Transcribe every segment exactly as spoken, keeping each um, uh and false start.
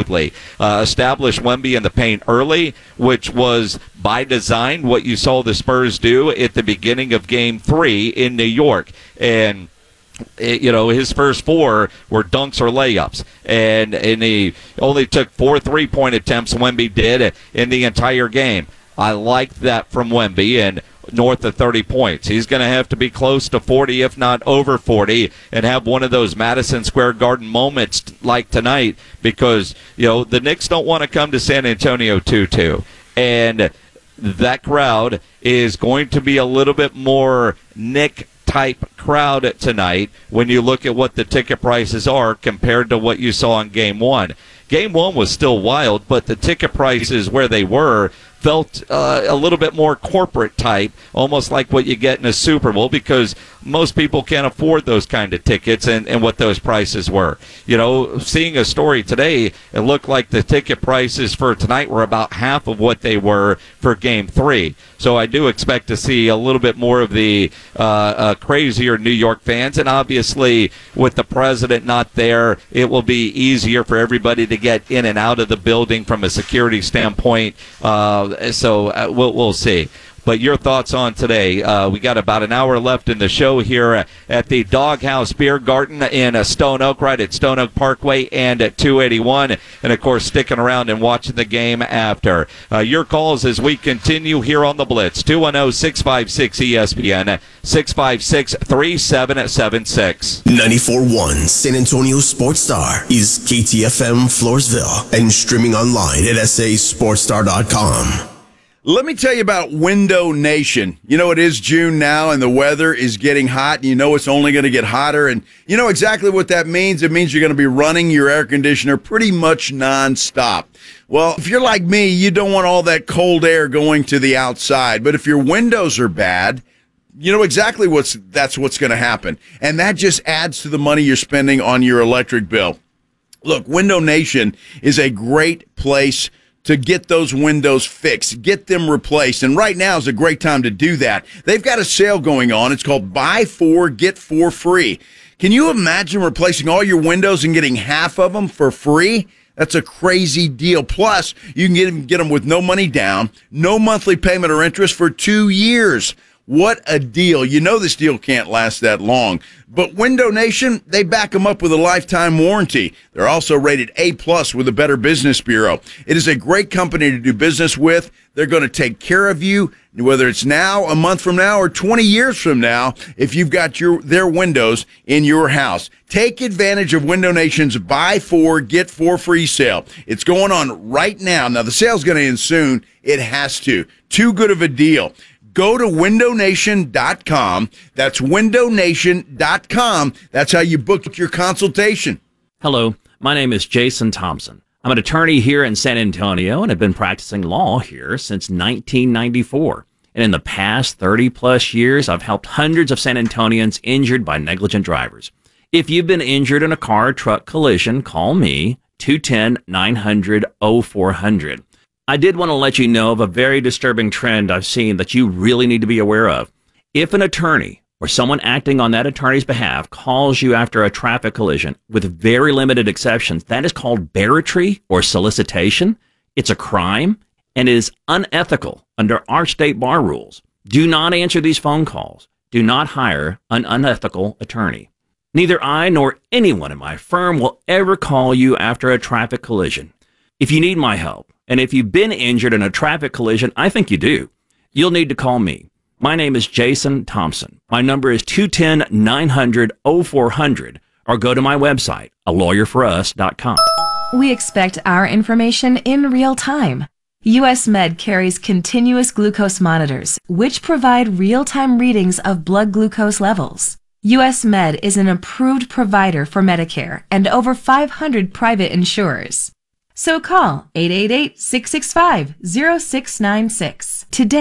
smoothly. Uh, establish Wemby in the paint early, which was by design what you saw the Spurs do at the beginning of Game three in New York. And It, you know, his first four were dunks or layups, and and he only took four three-point attempts, Wemby did, in the entire game. I like that from Wemby, and north of thirty points. He's going to have to be close to forty, if not over forty, and have one of those Madison Square Garden moments like tonight, because, you know, the Knicks don't want to come to San Antonio two two, and that crowd is going to be a little bit more Knick type crowd tonight when you look at what the ticket prices are compared to what you saw in Game one. Game one was still wild, but the ticket prices where they were felt uh, a little bit more corporate type, almost like what you get in a Super Bowl, because most people can't afford those kind of tickets and, and what those prices were. You know, seeing a story today, it looked like the ticket prices for tonight were about half of what they were for Game three. So I do expect to see a little bit more of the uh, uh, crazier New York fans, and obviously with the president not there, it will be easier for everybody to get in and out of the building from a security standpoint. Uh, so uh, we'll, we'll see. But your thoughts on today? Uh, we got about an hour left in the show here at the Doghouse Beer Garden in uh, Stone Oak, right at Stone Oak Parkway and at two eighty-one. And, of course, sticking around and watching the game after. Uh, your calls as we continue here on the Blitz. two one zero, six five six, E S P N, six five six, three seven seven six. ninety-four point one San Antonio Sports Star is K T F M Floresville and streaming online at S A Sports Star dot com. Let me tell you about Window Nation. You know, it is June now, and the weather is getting hot, and you know it's only going to get hotter. And you know exactly what that means. It means you're going to be running your air conditioner pretty much nonstop. Well, if you're like me, you don't want all that cold air going to the outside. But if your windows are bad, you know exactly what's that's what's going to happen. And that just adds to the money you're spending on your electric bill. Look, Window Nation is a great place to get those windows fixed, get them replaced. And right now is a great time to do that. They've got a sale going on. It's called Buy Four, Get Four Free. Can you imagine replacing all your windows and getting half of them for free? That's a crazy deal. Plus, you can get them, get them with no money down, no monthly payment or interest for two years. What a deal. You know this deal can't last that long. But Window Nation, they back them up with a lifetime warranty. They're also rated A plus with the Better Business Bureau. It is a great company to do business with. They're going to take care of you, whether it's now, a month from now, or twenty years from now, if you've got your their windows in your house. Take advantage of Window Nation's Buy Four, Get Four Free sale. It's going on right now. Now, the sale's going to end soon. It has to. Too good of a deal. Go to window nation dot com. That's window nation dot com. That's how you book your consultation. Hello, my name is Jason Thompson. I'm an attorney here in San Antonio and have been practicing law here since nineteen ninety-four. And in the past thirty plus years, I've helped hundreds of San Antonians injured by negligent drivers. If you've been injured in a car truck collision, call me, two one zero, nine hundred, oh four hundred. I did want to let you know of a very disturbing trend I've seen that you really need to be aware of. If an attorney or someone acting on that attorney's behalf calls you after a traffic collision, with very limited exceptions, that is called barratry or solicitation. It's a crime and is unethical under our state bar rules. Do not answer these phone calls. Do not hire an unethical attorney. Neither I nor anyone in my firm will ever call you after a traffic collision. If you need my help, and if you've been injured in a traffic collision, I think you do, you'll need to call me. My name is Jason Thompson. My number is two one zero, nine hundred, oh four hundred, or go to my website, a lawyer for us dot com. We expect our information in real time. U S Med carries continuous glucose monitors, which provide real-time readings of blood glucose levels. U S Med is an approved provider for Medicare and over five hundred private insurers. So call eight eight eight, six six five, zero six nine six today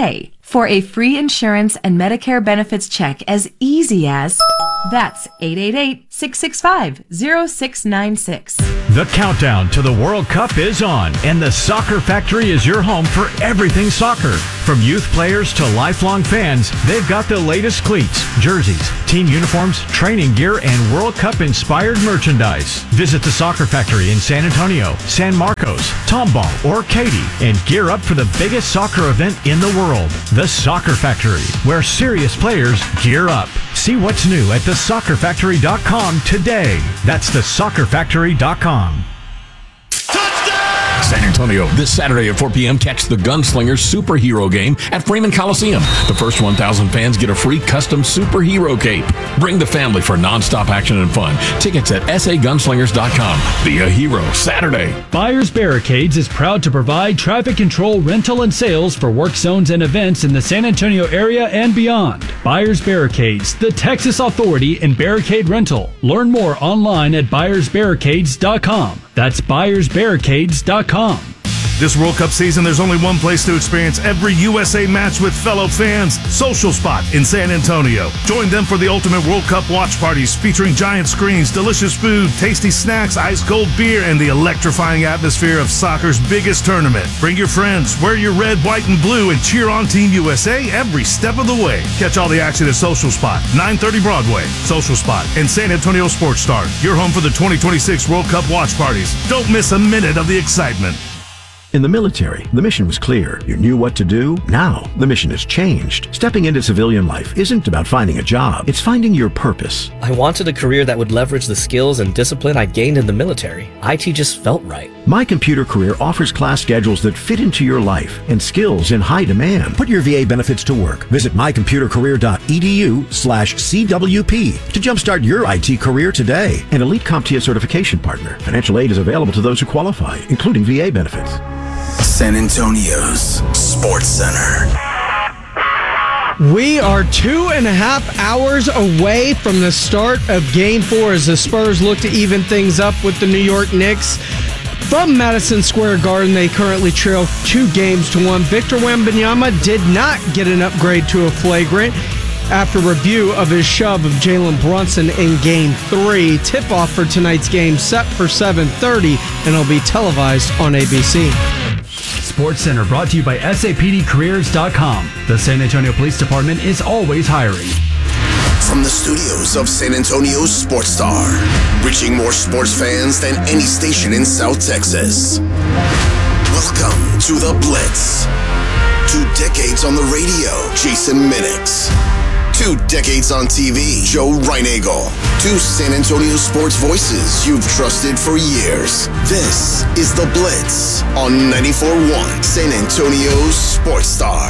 for a free insurance and Medicare benefits check as easy as that's eight eight eight, six six five, zero six nine six. The countdown to the World Cup is on, and the Soccer Factory is your home for everything soccer. From youth players to lifelong fans, they've got the latest cleats, jerseys, team uniforms, training gear, and World Cup-inspired merchandise. Visit the Soccer Factory in San Antonio, San Marcos, Tomball, or Katy, and gear up for the biggest soccer event in the world, the Soccer Factory, where serious players gear up. See what's new at the soccer factory dot com today. That's the soccer factory dot com. San Antonio, this Saturday at four p.m., catch the Gunslingers Superhero Game at Freeman Coliseum. The first one thousand fans get a free custom superhero cape. Bring the family for nonstop action and fun. Tickets at s a gunslingers dot com. Be a hero Saturday. Byers Barricades is proud to provide traffic control, rental, and sales for work zones and events in the San Antonio area and beyond. Byers Barricades, the Texas authority in barricade rental. Learn more online at byers barricades dot com. That's byers barricades dot com. This World Cup season, there's only one place to experience every U S A match with fellow fans. Social Spot in San Antonio. Join them for the ultimate World Cup watch parties featuring giant screens, delicious food, tasty snacks, ice-cold beer, and the electrifying atmosphere of soccer's biggest tournament. Bring your friends, wear your red, white, and blue, and cheer on Team U S A every step of the way. Catch all the action at Social Spot, nine thirty Broadway. Social Spot and San Antonio Sports Star. Your home for the twenty twenty-six World Cup watch parties. Don't miss a minute of the excitement. In the military, the mission was clear. You knew what to do. Now, the mission has changed. Stepping into civilian life isn't about finding a job. It's finding your purpose. I wanted a career that would leverage the skills and discipline I gained in the military. I T just felt right. My Computer Career offers class schedules that fit into your life and skills in high demand. Put your V A benefits to work. Visit my computer career dot e d u slash c w p to jumpstart your I T career today. An elite CompTIA certification partner. Financial aid is available to those who qualify, including V A benefits. San Antonio's Sports Center. We are two and a half hours away from the start of Game four as the Spurs look to even things up with the New York Knicks. From Madison Square Garden, they currently trail two games to one. Victor Wembanyama did not get an upgrade to a flagrant after review of his shove of Jalen Brunson in Game three. Tip-off for tonight's game set for seven thirty, and it'll be televised on A B C. Sports Center brought to you by S A P D careers dot com. The San Antonio Police Department is always hiring. From the studios of San Antonio's Sports Star, reaching more sports fans than any station in South Texas. Welcome to The Blitz. Two decades on the radio, Jason Minix. Two decades on T V, Joe Reinagel. Two San Antonio sports voices you've trusted for years. This is The Blitz on ninety-four point one San Antonio's Sports Star.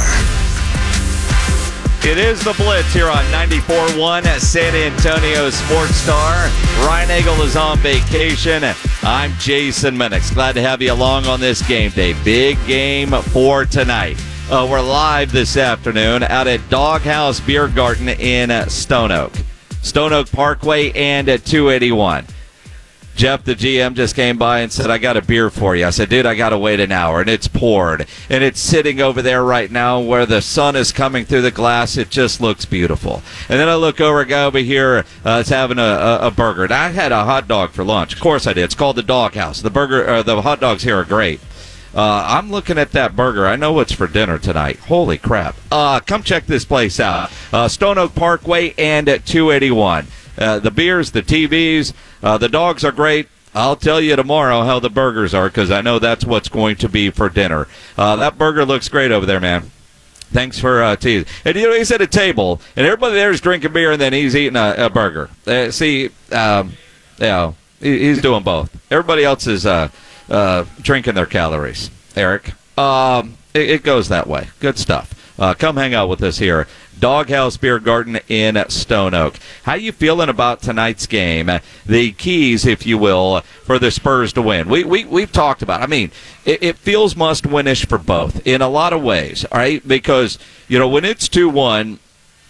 It is The Blitz here on ninety-four point one San Antonio Sports Star. Reinagel is on vacation. I'm Jason Minix. Glad to have you along on this game day. Big game for tonight. Uh, we're live this afternoon out at Doghouse Beer Garden in Stone Oak. Stone Oak Parkway and at two eighty-one. Jeff, the G M, just came by and said, I got a beer for you. I said, dude, I got to wait an hour. And it's poured. And it's sitting over there right now where the sun is coming through the glass. It just looks beautiful. And then I look over, a guy over here uh, is having a, a, a burger. And I had a hot dog for lunch. Of course I did. It's called the Doghouse. The burger, uh, the hot dogs here are great. Uh, I'm looking at that burger. I know what's for dinner tonight. Holy crap. Uh, come check this place out. Uh, Stone Oak Parkway and at two eighty-one. Uh, the beers, the T Vs, uh, the dogs are great. I'll tell you tomorrow how the burgers are because I know that's what's going to be for dinner. Uh, that burger looks great over there, man. Thanks for uh, teasing. And you know, he's at a table, and everybody there is drinking beer, and then he's eating a, a burger. Uh, see, um, you know, he, he's doing both. Everybody else is uh, uh, drinking their calories, Eric. Um, it, it goes that way. Good stuff. Uh, come hang out with us here. Doghouse Beer Garden in Stone Oak. How you feeling about tonight's game? The keys, if you will, for the Spurs to win. We, we, we've talked about, I mean, it, it feels must-winish for both in a lot of ways, all right? Because, you know, when it's two one,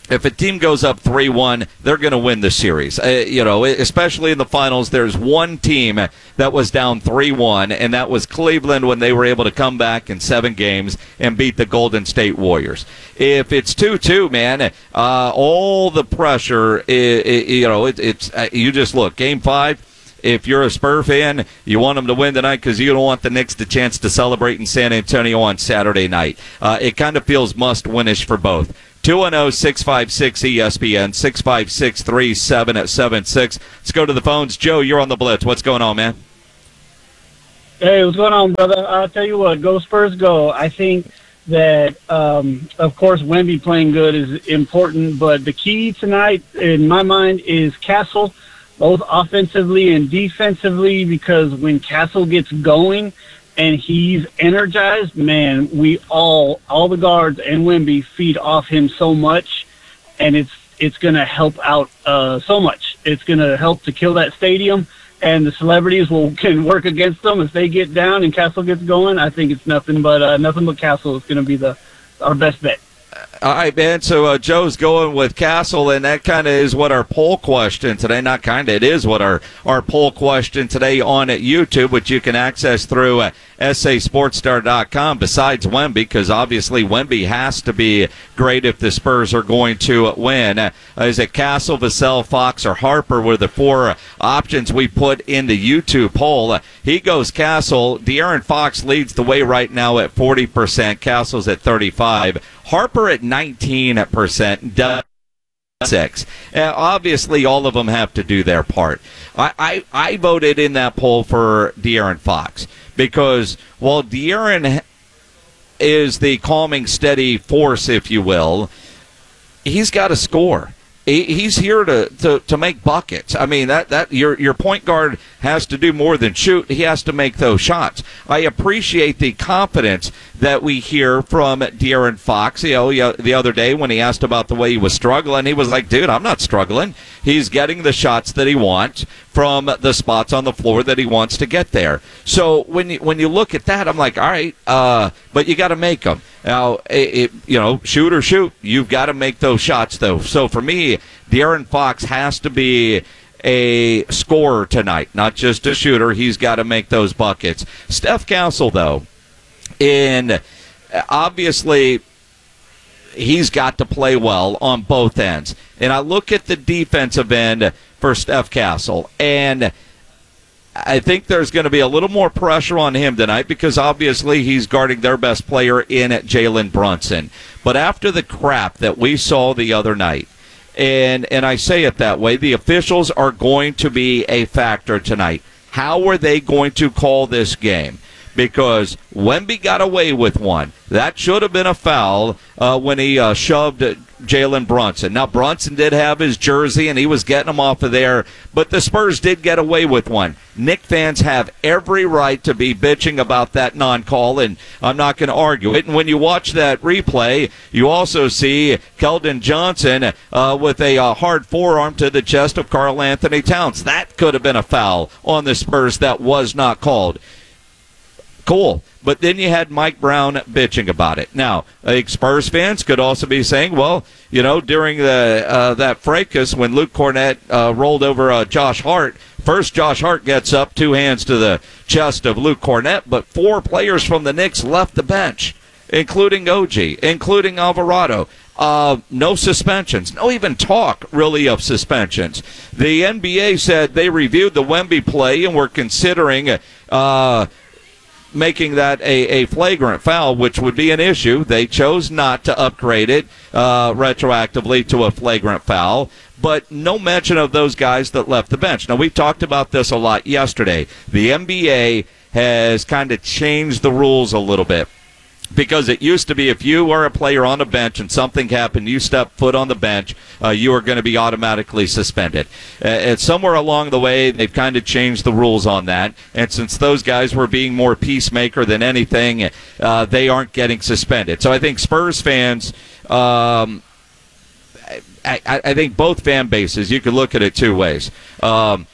if a team goes up three one, they're going to win the series. Uh, you know, especially in the finals, there's one team that was down three one, and that was Cleveland when they were able to come back in seven games and beat the Golden State Warriors. If it's two two, man, uh, all the pressure, it, it, you know, it, it's uh, you just look, game five. If you're a Spur fan, you want them to win tonight because you don't want the Knicks the chance to celebrate in San Antonio on Saturday night. Uh, it kind of feels must-winish for both. two one zero, six five six, E S P N, six five six, three seven seven six. Let's go to the phones. Joe, you're on the Blitz. What's going on, man? Hey, what's going on, brother? I'll tell you what, go Spurs, go. I think that, um, of course, Wemby playing good is important, but the key tonight, in my mind, is Castle, both offensively and defensively, because when Castle gets going and he's energized, man, we all, all the guards and Wemby feed off him so much, and it's it's going to help out uh, so much. It's going to help to kill that stadium, and the celebrities will can work against them if they get down and Castle gets going. I think it's nothing but uh, nothing but Castle is going to be the our best bet. All right, man. So uh, Joe's going with Castle, and that kind of is what our poll question today, not kind of, it is what our, our poll question today on at YouTube, which you can access through uh, S A Sports Star dot com, besides Wemby, because obviously Wemby has to be great if the Spurs are going to win. Uh, is it Castle, Vassell, Fox, or Harper were the four uh, options we put in the YouTube poll. Uh, he goes Castle. De'Aaron Fox leads the way right now at forty percent. Castle's at thirty-five. Harper at nineteen percent. Doug six. Uh, obviously, all of them have to do their part. I, I, I voted in that poll for De'Aaron Fox because while De'Aaron is the calming, steady force, if you will, he's got to score. He's here to, to, to make buckets. I mean, that, that your your point guard has to do more than shoot. He has to make those shots. I appreciate the confidence that we hear from De'Aaron Fox. You know, the other day when he asked about the way he was struggling, he was like, dude, I'm not struggling. He's getting the shots that he wants from the spots on the floor that he wants to get there. So when you, when you look at that, I'm like, all right, uh, but you got to make them. Now, it, it, you know, shoot or shoot, you've got to make those shots, though. So for me, De'Aaron Fox has to be a scorer tonight, not just a shooter. He's got to make those buckets. Steph Castle, though, and obviously he's got to play well on both ends. And I look at the defensive end for Steph Castle, and I think there's going to be a little more pressure on him tonight because obviously he's guarding their best player in Jalen Brunson. But after the crap that we saw the other night, and and I say it that way, the officials are going to be a factor tonight. How are they going to call this game? Because Wemby got away with one. That should have been a foul uh, when he uh, shoved Jalen Brunson. Now, Brunson did have his jersey, and he was getting him off of there, but the Spurs did get away with one. Knick fans have every right to be bitching about that non-call, and I'm not going to argue it. And when you watch that replay, you also see Keldon Johnson uh, with a uh, hard forearm to the chest of Karl Anthony Towns. That could have been a foul on the Spurs that was not called. Cool. But then you had Mike Brown bitching about it. Now, I think Spurs fans could also be saying, well, you know, during the uh, that fracas when Luke Cornett uh, rolled over uh, Josh Hart, first Josh Hart gets up, two hands to the chest of Luke Cornett, but four players from the Knicks left the bench, including O G, including Alvarado. Uh, no suspensions, no even talk, really, of suspensions. The N B A said they reviewed the Wemby play and were considering uh, making that a, a flagrant foul, which would be an issue. They chose not to upgrade it uh, retroactively to a flagrant foul, but no mention of those guys that left the bench. Now, we talked about this a lot yesterday. The N B A has kind of changed the rules a little bit. Because it used to be if you were a player on the bench and something happened, you stepped foot on the bench, uh, you were going to be automatically suspended. Uh, and somewhere along the way, they've kind of changed the rules on that. And since those guys were being more peacemaker than anything, uh, they aren't getting suspended. So I think Spurs fans, um, I, I, I think both fan bases, you could look at it two ways. Um,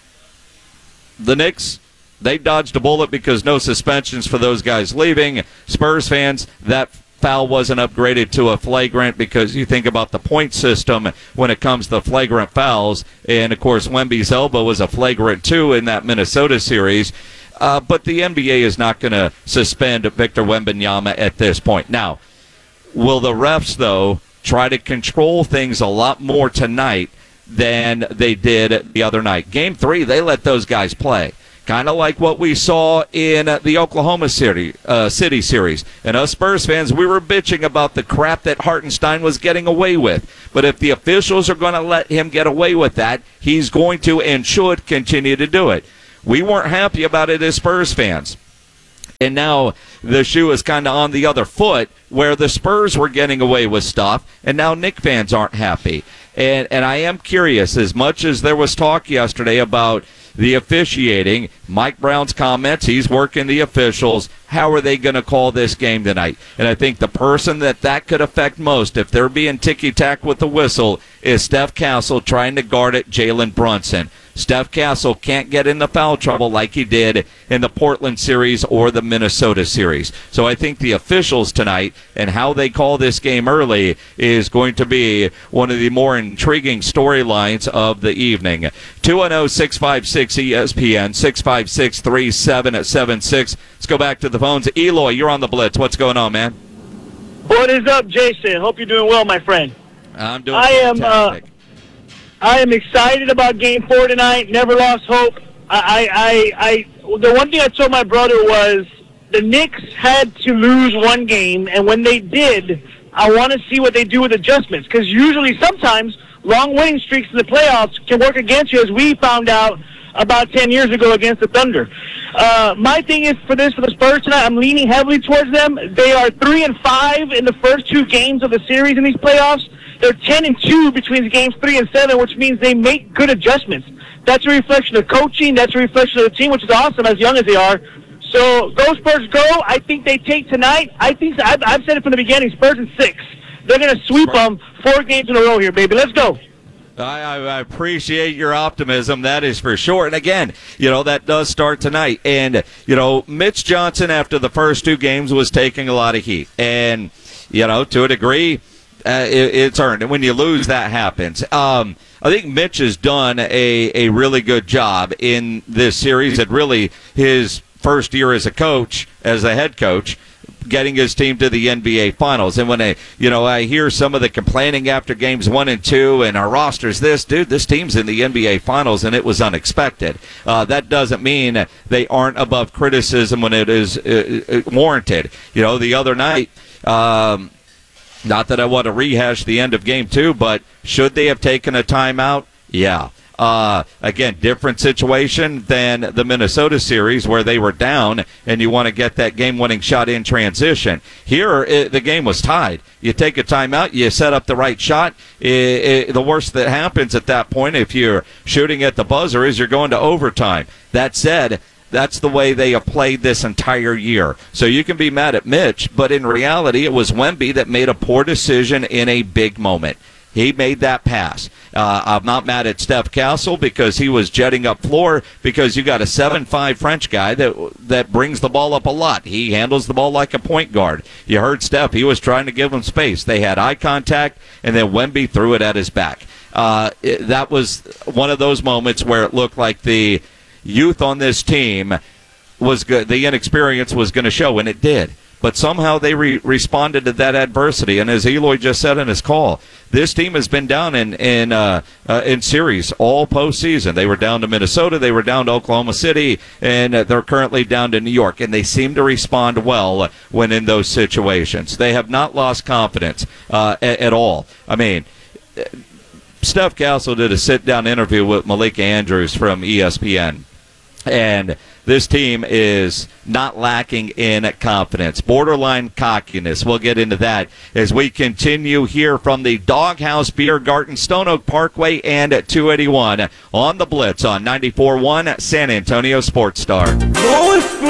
the Knicks, they dodged a bullet because no suspensions for those guys leaving. Spurs fans, that foul wasn't upgraded to a flagrant, because you think about the point system when it comes to flagrant fouls. And, of course, Wemby's elbow was a flagrant, too, in that Minnesota series. Uh, but the N B A is not going to suspend Victor Wembanyama at this point. Now, will the refs, though, try to control things a lot more tonight than they did the other night? Game three, they let those guys play. Kind of like what we saw in uh, the Oklahoma City, uh, City series. And us Spurs fans, we were bitching about the crap that Hartenstein was getting away with. But if the officials are going to let him get away with that, he's going to and should continue to do it. We weren't happy about it as Spurs fans. And now the shoe is kind of on the other foot, where the Spurs were getting away with stuff, and now Knick fans aren't happy. And, and I am curious, as much as there was talk yesterday about the officiating, Mike Brown's comments, he's working the officials. How are they going to call this game tonight? And I think the person that that could affect most, if they're being ticky-tack with the whistle, is Steph Castle trying to guard at Jalen Brunson. Steph Castle can't get into foul trouble like he did in the Portland series or the Minnesota series. So I think the officials tonight and how they call this game early is going to be one of the more intriguing storylines of the evening. two one zero, six five six, E S P N, six five six, three seven seven six. Let's go back to the phones. Eloy, you're on the Blitz. What's going on, man? What is up, Jason? Hope you're doing well, my friend. I'm doing I am, fantastic. uh, I am excited about Game Four tonight. Never lost hope. I, I, I, the one thing I told my brother was the Knicks had to lose one game, and when they did, I want to see what they do with adjustments, because usually, sometimes, long winning streaks in the playoffs can work against you, as we found out about ten years ago against the Thunder. Uh, my thing is for this for the Spurs tonight, I'm leaning heavily towards them. They are three and five in the first two games of the series in these playoffs. They're ten and two between games three and seven, which means they make good adjustments. That's a reflection of coaching. That's a reflection of the team, which is awesome, as young as they are. So go Spurs, go! I think they take tonight. I think I've, I've said it from the beginning. Spurs in six. They're going to sweep them four games in a row here, baby. Let's go. I, I appreciate your optimism, that is for sure. And again, you know, that does start tonight. And, you know, Mitch Johnson, after the first two games, was taking a lot of heat. And, you know, to a degree, uh, it, it's earned. And when you lose, that happens. Um, I think Mitch has done a, a really good job in this series, and really his first year as a coach, as a head coach, getting his team to the N B A Finals. And when I, you know, I hear some of the complaining after games one and two, and our roster's this, dude, this team's in the N B A Finals, and it was unexpected. Uh, that doesn't mean they aren't above criticism when it is uh, warranted. You know, the other night, um, not that I want to rehash the end of game two, but should they have taken a timeout? Yeah. Uh, again, different situation than the Minnesota series where they were down and you want to get that game-winning shot in transition. Here, it, the game was tied. You take a timeout, you set up the right shot. It, it, the worst that happens at that point, if you're shooting at the buzzer, is you're going to overtime. That said, that's the way they have played this entire year. So you can be mad at Mitch, but in reality, it was Wemby that made a poor decision in a big moment. He made that pass. Uh, I'm not mad at Steph Castle because he was jetting up floor, because you got a seven five French guy that that brings the ball up a lot. He handles the ball like a point guard. You heard Steph. He was trying to give him space. They had eye contact, and then Wemby threw it at his back. Uh, it, that was one of those moments where it looked like the youth on this team was good. The inexperience was going to show, and it did. But somehow they re- responded to that adversity. And as Eloy just said in his call, this team has been down in in uh, uh, in series all postseason. They were down to Minnesota, they were down to Oklahoma City, and uh, they're currently down to New York. And they seem to respond well when in those situations. They have not lost confidence uh, at, at all. I mean, Steph Castle did a sit-down interview with Malika Andrews from E S P N. And this team is not lacking in confidence, borderline cockiness. We'll get into that as we continue here from the Doghouse Beer Garden, Stone Oak Parkway, and at two eighty-one on the Blitz on ninety-four point one San Antonio Sports Star.